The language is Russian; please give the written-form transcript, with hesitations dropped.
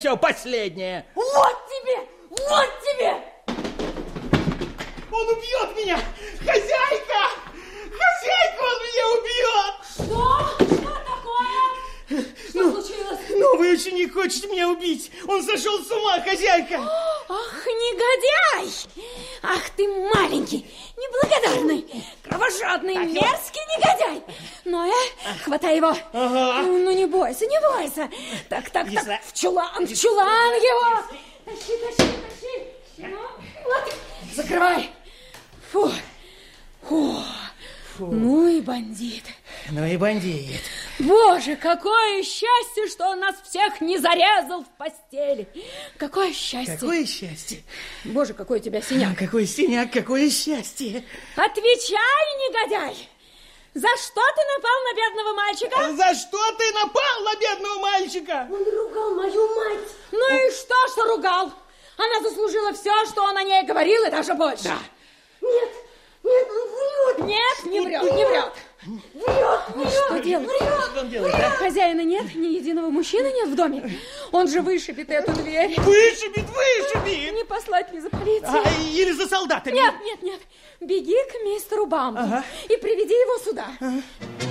Все, последнее. Вот тебе! Вот тебе! Он убьет меня! Хозяйка! Хозяйка, он меня убьет! Что? Что такое? Что случилось? Новый ученик хочет меня убить. Он сошел с ума, хозяйка. Ах, негодяй! Ах ты маленький, неблагодарный, кровожадный, мерзкий негодяй! Ноя, хватай его. Ага. Ну, не бойся, не бойся. Так, в чулан его. Тащи. Ну, вот, закрывай. Фу. Ну и бандит. Боже, какое счастье, что он нас всех не зарезал в постели. Какое счастье. Какое счастье. Боже, какой у тебя синяк. Какой синяк, какое счастье. Отвечай, негодяй. За что ты напал на бедного мальчика? За что ты напал на бедного мальчика? Он ругал мою мать. Ну и что ругал? Она заслужила все, что он о ней говорил, и даже больше. Да. Нет, он врет. Нет, не врет. Врет. Что делать? Что он делает, а? Хозяина нет, ни единого мужчины нет в доме. Он же вышибет эту дверь. Вышибет. Не послать ли за полицией? Или за солдатами? Нет. Беги к мистеру Бамблу и приведи его сюда.